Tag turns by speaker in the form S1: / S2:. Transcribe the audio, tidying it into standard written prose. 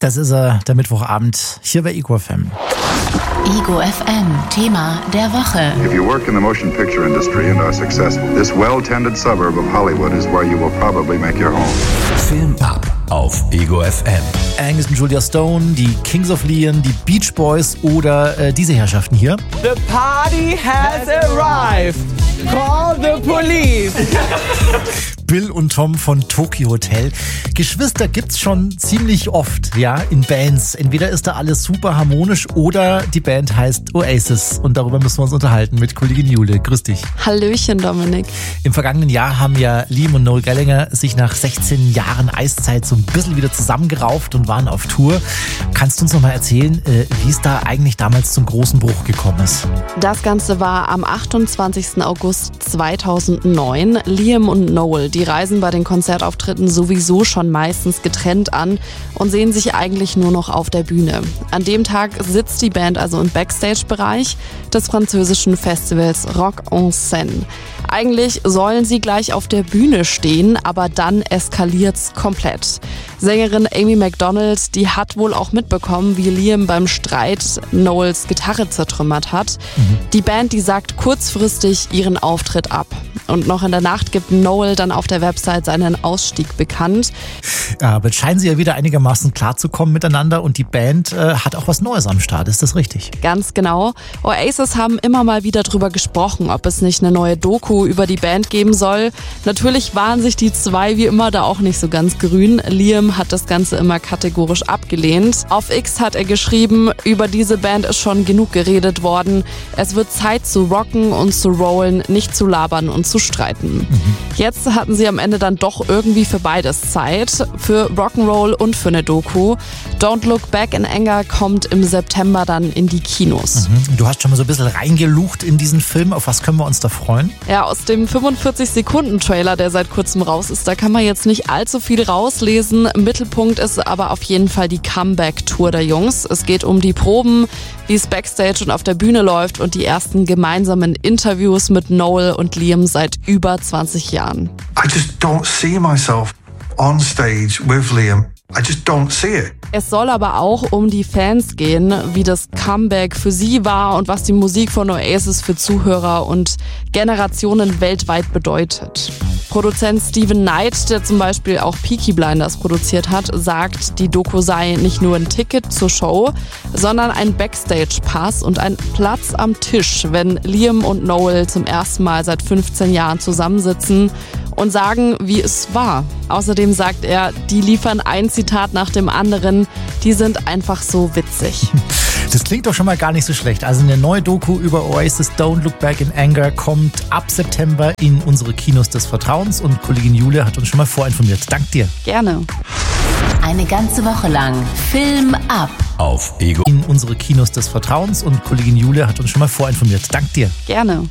S1: Das ist er, der Mittwochabend hier bei Ego FM.
S2: Ego FM, Thema der Woche.
S3: If you work in the motion picture industry and are successful, this well-tended suburb of Hollywood is where you will probably make your home.
S4: Film ab auf Ego FM.
S1: Angus und Julia Stone, die Kings of Leon, die Beach Boys oder diese Herrschaften hier.
S5: The party has arrived. Call the police.
S1: Bill und Tom von Tokyo Hotel. Geschwister gibt's schon ziemlich oft, ja, in Bands. Entweder ist da alles super harmonisch oder die Band heißt Oasis. Und darüber müssen wir uns unterhalten mit Kollegin Jule. Grüß dich.
S6: Hallöchen, Dominik.
S1: Im vergangenen Jahr haben ja Liam und Noel Gallagher sich nach 16 Jahren Eiszeit so ein bisschen wieder zusammengerauft und waren auf Tour. Kannst du uns noch mal erzählen, wie es da eigentlich damals zum großen Bruch gekommen ist?
S6: Das Ganze war am 28. August 2009. Liam und Noel, die reisen bei den Konzertauftritten sowieso schon meistens getrennt an und sehen sich eigentlich nur noch auf der Bühne. An dem Tag sitzt die Band also im Backstage-Bereich des französischen Festivals Rock en Seine. Eigentlich sollen sie gleich auf der Bühne stehen, aber dann eskaliert's komplett. Sängerin Amy Macdonald, die hat wohl auch mitbekommen, wie Liam beim Streit Noels Gitarre zertrümmert hat. Die Band, die sagt kurzfristig ihren Auftritt ab. Und noch in der Nacht gibt Noel dann auf der Website seinen Ausstieg bekannt.
S1: Ja, aber jetzt scheinen sie ja wieder einigermaßen klarzukommen miteinander und die Band hat auch was Neues am Start, ist das richtig?
S6: Ganz genau. Oasis haben immer mal wieder drüber gesprochen, ob es nicht eine neue Doku über die Band geben soll. Natürlich waren sich die zwei wie immer da auch nicht so ganz grün. Liam hat das Ganze immer kategorisch abgelehnt. Auf X hat er geschrieben, über diese Band ist schon genug geredet worden. Es wird Zeit zu rocken und zu rollen, nicht zu labern und zu streiten. Jetzt hatten sie am Ende dann doch irgendwie für beides Zeit. Für Rock'n'Roll und für eine Doku. Don't Look Back in Anger kommt im September dann in die Kinos.
S1: Du hast schon mal so ein bisschen reingelucht in diesen Film. Auf was können wir uns da freuen?
S6: Ja, aus dem 45-Sekunden-Trailer, der seit kurzem raus ist, da kann man jetzt nicht allzu viel rauslesen. Mittelpunkt ist aber auf jeden Fall die Comeback-Tour der Jungs. Es geht um die Proben, wie es Backstage und auf der Bühne läuft und die ersten gemeinsamen Interviews mit Noel und Liam seit über 20 Jahren.
S7: I just don't see myself on stage with Liam. I just don't see it.
S6: Es soll aber auch um die Fans gehen, wie das Comeback für sie war und was die Musik von Oasis für Zuhörer und Generationen weltweit bedeutet. Produzent Steven Knight, der zum Beispiel auch Peaky Blinders produziert hat, sagt, die Doku sei nicht nur ein Ticket zur Show, sondern ein Backstage-Pass und ein Platz am Tisch, wenn Liam und Noel zum ersten Mal seit 15 Jahren zusammensitzen und sagen, wie es war. Außerdem sagt er, die liefern ein Zitat nach dem anderen, die sind einfach so witzig.
S1: Das klingt doch schon mal gar nicht so schlecht. Also eine neue Doku über Oasis, Don't Look Back in Anger, kommt ab September in unsere Kinos des Vertrauens und Kollegin Jule hat uns schon mal vorinformiert. Dank dir.
S6: Gerne.
S2: Eine ganze Woche lang Film ab
S4: Auf Ego.
S1: In unsere Kinos des Vertrauens und Kollegin Jule hat uns schon mal vorinformiert. Dank dir.
S6: Gerne.